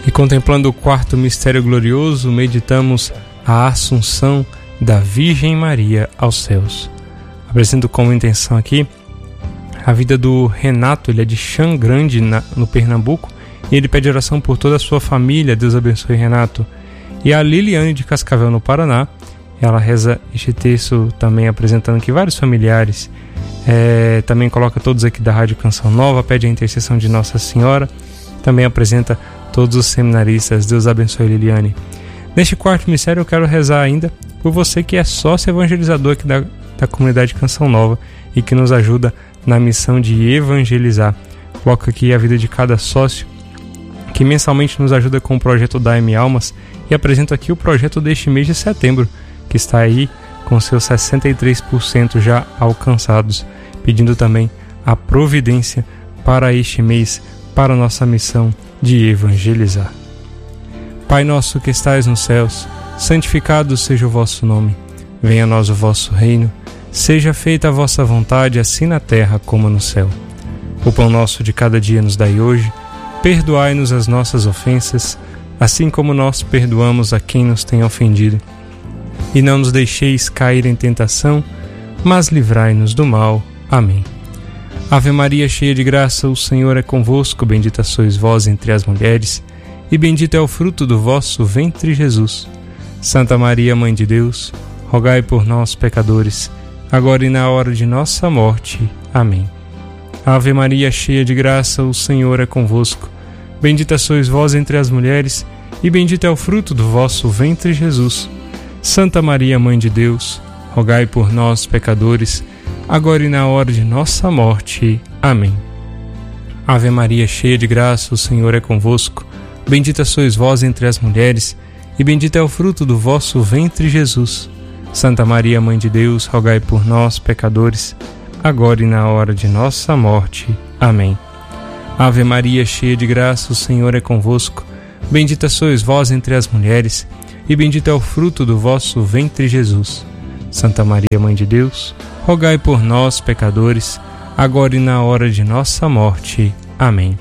E contemplando o quarto mistério glorioso, meditamos a Assunção da Virgem Maria aos céus. Apresento como intenção aqui a vida do Renato, ele é de Chã Grande, no Pernambuco, e ele pede oração por toda a sua família. Deus abençoe, Renato. E a Liliane de Cascavel, no Paraná, ela reza este texto também apresentando aqui vários familiares. Também coloca todos aqui da Rádio Canção Nova, pede a intercessão de Nossa Senhora, também apresenta todos os seminaristas. Deus abençoe, Liliane. Neste quarto mistério eu quero rezar ainda por você que é sócio evangelizador aqui da comunidade Canção Nova e que nos ajuda na missão de evangelizar. Coloco aqui a vida de cada sócio que mensalmente nos ajuda com o projeto Dai-me Almas, e apresento aqui o projeto deste mês de setembro, que está aí com seus 63% já alcançados, pedindo também a providência para este mês, para a nossa missão de evangelizar. Pai nosso que estais nos céus, santificado seja o vosso nome. Venha a nós o vosso reino. Seja feita a vossa vontade, assim na terra como no céu. O pão nosso de cada dia nos dai hoje. Perdoai-nos as nossas ofensas, assim como nós perdoamos a quem nos tem ofendido. E não nos deixeis cair em tentação, mas livrai-nos do mal. Amém. Ave Maria, cheia de graça, o Senhor é convosco. Bendita sois vós entre as mulheres, e bendito é o fruto do vosso ventre, Jesus. Santa Maria, Mãe de Deus, rogai por nós, pecadores, agora e na hora de nossa morte. Amém. Ave Maria, cheia de graça, o Senhor é convosco. Bendita sois vós entre as mulheres, e bendito é o fruto do vosso ventre, Jesus. Santa Maria, Mãe de Deus, rogai por nós, pecadores, agora e na hora de nossa morte. Amém. Ave Maria, cheia de graça, o Senhor é convosco. Bendita sois vós entre as mulheres, e bendito é o fruto do vosso ventre, Jesus. Santa Maria, Mãe de Deus, rogai por nós, pecadores, agora e na hora de nossa morte. Amém. Ave Maria, cheia de graça, o Senhor é convosco. Bendita sois vós entre as mulheres, e bendito é o fruto do vosso ventre, Jesus. Santa Maria, Mãe de Deus, rogai por nós, pecadores, agora e na hora de nossa morte. Amém.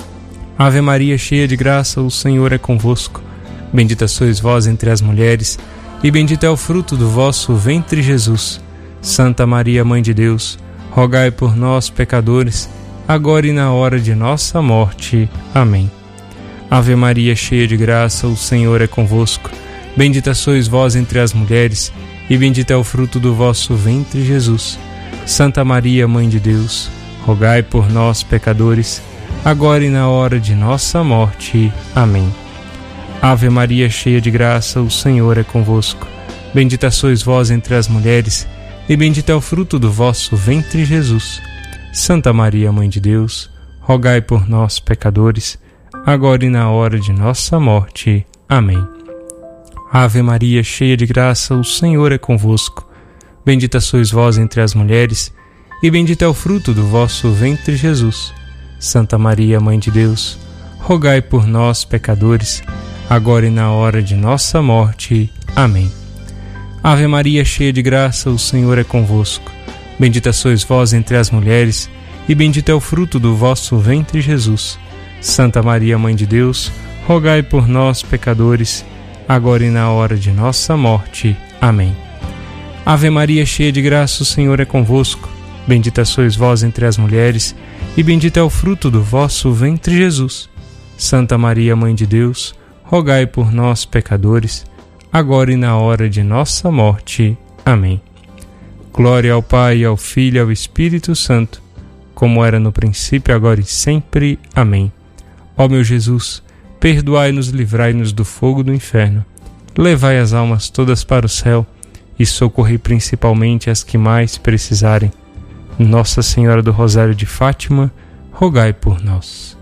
Ave Maria, cheia de graça, o Senhor é convosco. Bendita sois vós entre as mulheres, e bendito é o fruto do vosso ventre, Jesus. Santa Maria, Mãe de Deus, rogai por nós, pecadores, agora e na hora de nossa morte. Amém. Ave Maria, cheia de graça, o Senhor é convosco. Bendita sois vós entre as mulheres, e bendito é o fruto do vosso ventre, Jesus. Santa Maria, Mãe de Deus, rogai por nós, pecadores, agora e na hora de nossa morte. Amém. Ave Maria, cheia de graça, o Senhor é convosco. Bendita sois vós entre as mulheres, e bendito é o fruto do vosso ventre, Jesus. Santa Maria, Mãe de Deus, rogai por nós, pecadores, agora e na hora de nossa morte. Amém. Ave Maria, cheia de graça, o Senhor é convosco. Bendita sois vós entre as mulheres, e bendito é o fruto do vosso ventre, Jesus. Santa Maria, Mãe de Deus, rogai por nós, pecadores, agora e na hora de nossa morte. Amém. Ave Maria, cheia de graça, o Senhor é convosco. Bendita sois vós entre as mulheres, e bendito é o fruto do vosso ventre, Jesus. Santa Maria, Mãe de Deus, rogai por nós, pecadores, agora e na hora de nossa morte. Amém. Ave Maria, cheia de graça, o Senhor é convosco. Bendita sois vós entre as mulheres, e bendito é o fruto do vosso ventre, Jesus. Santa Maria, Mãe de Deus, rogai por nós, pecadores, agora e na hora de nossa morte. Amém. Glória ao Pai, ao Filho e ao Espírito Santo, como era no princípio, agora e sempre. Amém. Ó meu Jesus, perdoai-nos, livrai-nos do fogo do inferno, levai as almas todas para o céu e socorrei principalmente as que mais precisarem. Nossa Senhora do Rosário de Fátima, rogai por nós.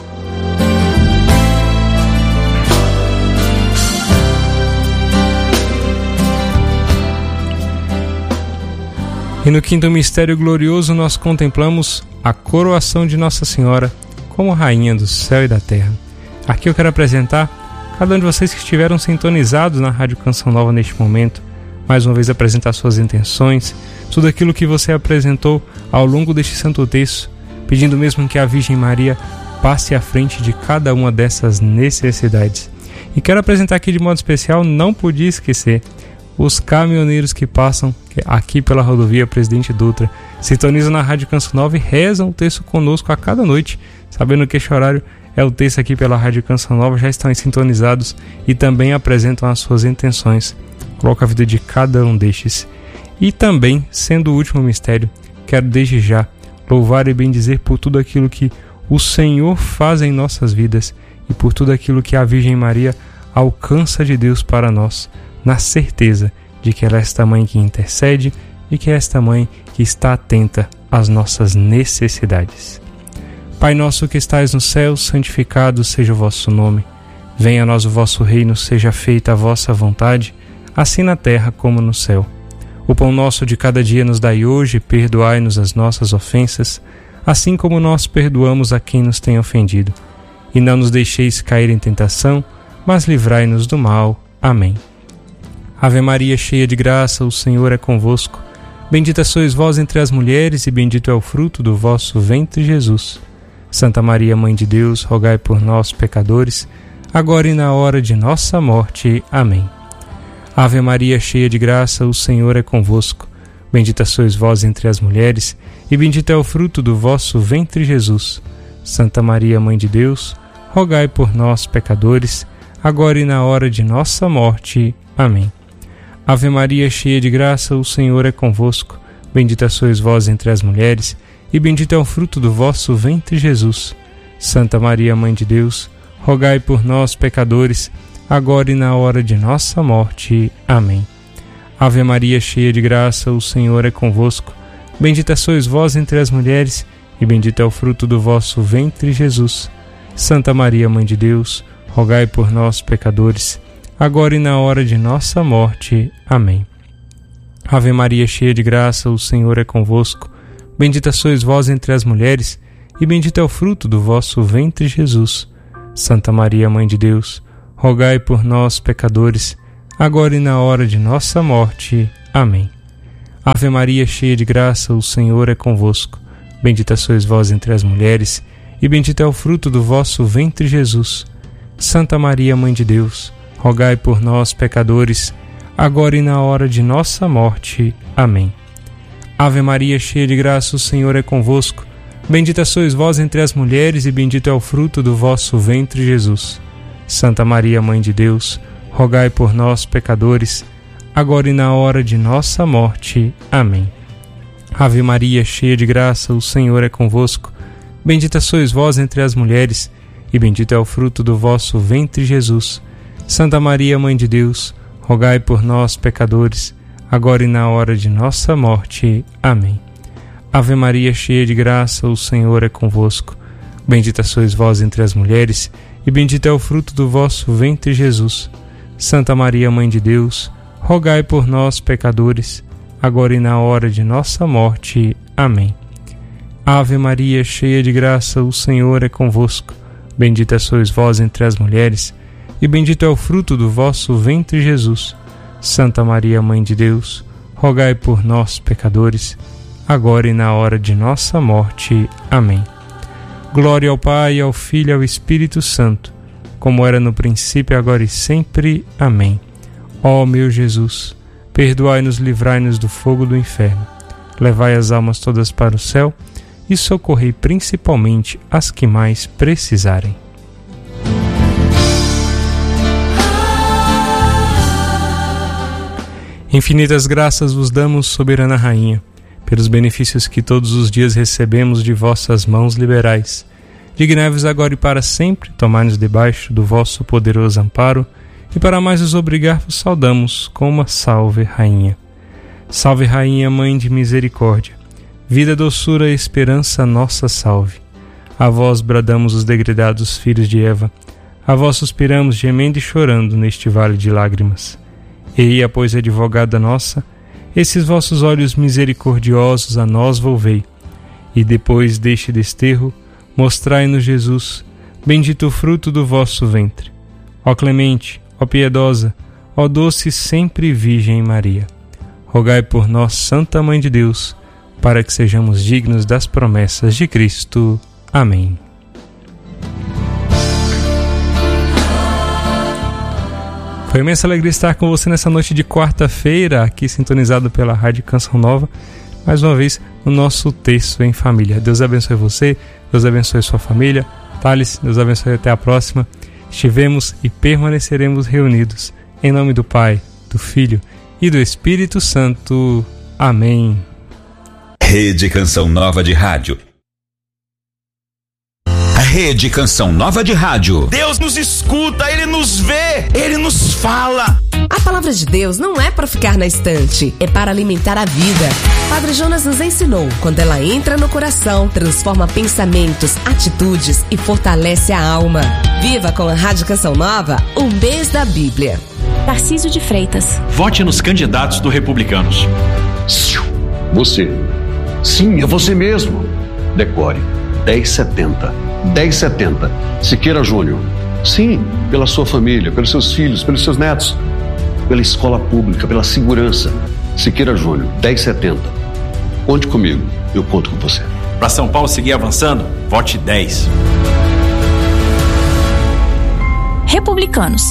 E no quinto mistério glorioso nós contemplamos a coroação de Nossa Senhora como Rainha do céu e da terra. Aqui eu quero apresentar cada um de vocês que estiveram sintonizados na Rádio Canção Nova neste momento, mais uma vez apresentar suas intenções, tudo aquilo que você apresentou ao longo deste santo texto, pedindo mesmo que a Virgem Maria passe à frente de cada uma dessas necessidades. E quero apresentar aqui de modo especial, não podia esquecer, os caminhoneiros que passam aqui pela rodovia Presidente Dutra, sintonizam na Rádio Canção Nova e rezam o texto conosco a cada noite, sabendo que este horário é o texto aqui pela Rádio Canção Nova, já estão sintonizados e também apresentam as suas intenções. Coloca a vida de cada um destes. E também, sendo o último mistério, quero desde já louvar e bendizer por tudo aquilo que o Senhor faz em nossas vidas e por tudo aquilo que a Virgem Maria alcança de Deus para nós, na certeza de que ela é esta mãe que intercede e que é esta mãe que está atenta às nossas necessidades. Pai nosso que estais no céu, santificado seja o vosso nome. Venha a nós o vosso reino, seja feita a vossa vontade, assim na terra como no céu. O pão nosso de cada dia nos dai hoje, perdoai-nos as nossas ofensas, assim como nós perdoamos a quem nos tem ofendido. E não nos deixeis cair em tentação, mas livrai-nos do mal. Amém. Ave Maria, cheia de graça, o Senhor é convosco. Bendita sois vós entre as mulheres, e bendito é o fruto do vosso ventre, Jesus. Santa Maria, Mãe de Deus, rogai por nós, pecadores, agora e na hora de nossa morte. Amém. Ave Maria, cheia de graça, o Senhor é convosco. Bendita sois vós entre as mulheres, e bendito é o fruto do vosso ventre, Jesus. Santa Maria, Mãe de Deus, rogai por nós, pecadores, agora e na hora de nossa morte. Amém. Ave Maria, cheia de graça, o Senhor é convosco. Bendita sois vós entre as mulheres, e bendito é o fruto do vosso ventre, Jesus. Santa Maria, Mãe de Deus, rogai por nós, pecadores, agora e na hora de nossa morte. Amém. Ave Maria, cheia de graça, o Senhor é convosco. Bendita sois vós entre as mulheres, e bendito é o fruto do vosso ventre, Jesus. Santa Maria, Mãe de Deus, rogai por nós, pecadores, agora e na hora de nossa morte. Amém. Ave Maria, cheia de graça, o Senhor é convosco. Bendita sois vós entre as mulheres, e bendito é o fruto do vosso ventre, Jesus. Santa Maria, Mãe de Deus, rogai por nós, pecadores, agora e na hora de nossa morte. Amém. Ave Maria, cheia de graça, o Senhor é convosco. Bendita sois vós entre as mulheres, e bendito é o fruto do vosso ventre, Jesus. Santa Maria, Mãe de Deus, rogai por nós, pecadores, agora e na hora de nossa morte. Amém. Ave Maria, cheia de graça, o Senhor é convosco. Bendita sois vós entre as mulheres, e bendito é o fruto do vosso ventre, Jesus. Santa Maria, Mãe de Deus, rogai por nós, pecadores, agora e na hora de nossa morte. Amém. Ave Maria, cheia de graça, o Senhor é convosco. Bendita sois vós entre as mulheres, e bendito é o fruto do vosso ventre, Jesus. Santa Maria, Mãe de Deus, rogai por nós, pecadores, agora e na hora de nossa morte. Amém. Ave Maria, cheia de graça, o Senhor é convosco. Bendita sois vós entre as mulheres, e bendito é o fruto do vosso ventre, Jesus. Santa Maria, Mãe de Deus, rogai por nós, pecadores, agora e na hora de nossa morte. Amém. Ave Maria, cheia de graça, o Senhor é convosco. Bendita sois vós entre as mulheres, e bendito é o fruto do vosso ventre, Jesus. Santa Maria, Mãe de Deus, rogai por nós, pecadores, agora e na hora de nossa morte. Amém. Glória ao Pai, ao Filho e ao Espírito Santo, como era no princípio, agora e sempre. Amém. Ó meu Jesus, perdoai-nos, livrai-nos do fogo do inferno, levai as almas todas para o céu e socorrei principalmente as que mais precisarem. Infinitas graças vos damos, soberana Rainha, pelos benefícios que todos os dias recebemos de vossas mãos liberais. Dignai-vos agora e para sempre, tomai-nos debaixo do vosso poderoso amparo, e para mais os obrigar vos saudamos com uma salve, Rainha. Salve, Rainha, Mãe de Misericórdia, vida, doçura e esperança, nossa salve. A vós bradamos os degredados filhos de Eva, a vós suspiramos gemendo e chorando neste vale de lágrimas. Eia, pois, advogada nossa, esses vossos olhos misericordiosos a nós volvei, e depois deste desterro, mostrai-nos Jesus, bendito o fruto do vosso ventre. Ó clemente, ó piedosa, ó doce sempre Virgem Maria, rogai por nós, Santa Mãe de Deus, para que sejamos dignos das promessas de Cristo. Amém. Foi imensa alegria estar com você nessa noite de quarta-feira, aqui sintonizado pela Rádio Canção Nova, mais uma vez no nosso Terço em Família. Deus abençoe você, Deus abençoe sua família. Thales, Deus abençoe, até a próxima. Estivemos e permaneceremos reunidos. Em nome do Pai, do Filho e do Espírito Santo. Amém. Rede Canção Nova de Rádio. Rede Canção Nova de Rádio. Deus nos escuta, Ele nos vê, Ele nos fala. A palavra de Deus não é para ficar na estante, é para alimentar a vida. Padre Jonas nos ensinou, quando ela entra no coração, transforma pensamentos, atitudes e fortalece a alma. Viva com a Rádio Canção Nova o mês da Bíblia. Tarcísio de Freitas. Vote nos candidatos do Republicanos. Você. Sim, é você mesmo. Decore 1070. 1070. Siqueira Júnior. Sim, pela sua família, pelos seus filhos, pelos seus netos, pela escola pública, pela segurança. Siqueira Júnior, 1070. Conte comigo, eu conto com você. Para São Paulo seguir avançando, vote 10. Republicanos.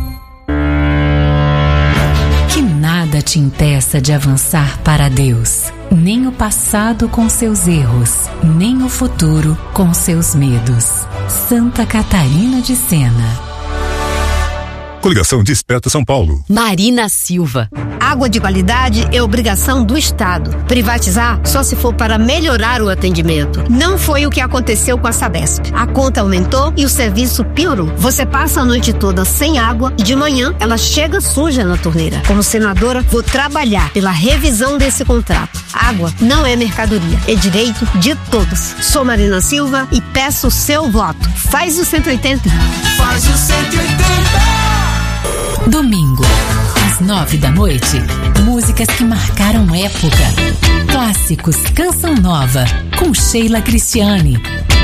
Que nada te impeça de avançar para Deus. Nem o passado com seus erros, nem o futuro com seus medos. Santa Catarina de Sena. Coligação Desperta São Paulo. Marina Silva. Água de qualidade é obrigação do Estado. Privatizar só se for para melhorar o atendimento. Não foi o que aconteceu com a Sabesp. A conta aumentou e o serviço piorou. Você passa a noite toda sem água e de manhã ela chega suja na torneira. Como senadora, vou trabalhar pela revisão desse contrato. Água não é mercadoria, é direito de todos. Sou Marina Silva e peço o seu voto. Faz o 180. Faz o 180. Domingo, às 9 da noite, músicas que marcaram época. Clássicos Canção Nova, com Sheila Cristiane.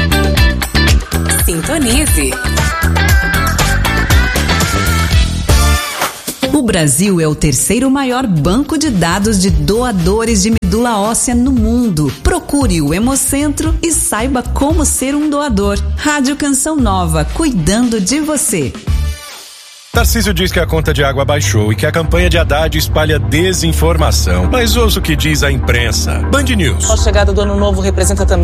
Sintonize. O Brasil é o terceiro maior banco de dados de doadores de medula óssea no mundo. Procure o Hemocentro e saiba como ser um doador. Rádio Canção Nova, cuidando de você. Tarcísio diz que a conta de água baixou e que a campanha de Haddad espalha desinformação. Mas ouça o que diz a imprensa. Band News. A chegada do ano novo representa também